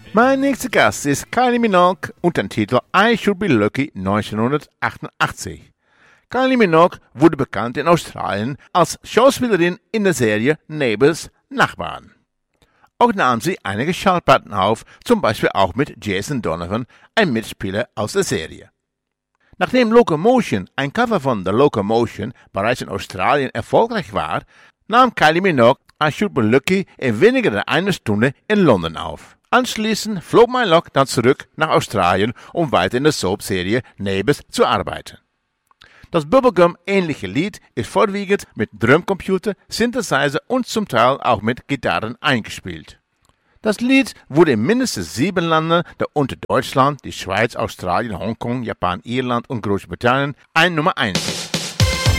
Mein nächster Gast ist Kylie Minogue und den Titel I Should Be Lucky 1988. Kylie Minogue wurde bekannt in Australien als Schauspielerin in der Serie Neighbours Nachbarn. Auch nahm sie einige Schallplatten auf, zum Beispiel auch mit Jason Donovan, ein Mitspieler aus der Serie. Nachdem Locomotion, ein Cover von The Locomotion, bereits in Australien erfolgreich war, nahm Kylie Minogue I Should Be Lucky in weniger als einer Stunde in London auf. Anschließend flog Minogue dann zurück nach Australien, um weiter in der Soap-Serie Neighbours zu arbeiten. Das Bubblegum-ähnliche Lied ist vorwiegend mit Drumcomputer, Synthesizer und zum Teil auch mit Gitarren eingespielt. Das Lied wurde in mindestens 7 Ländern, darunter Deutschland, die Schweiz, Australien, Hongkong, Japan, Irland und Großbritannien, ein Nummer 1 Hit.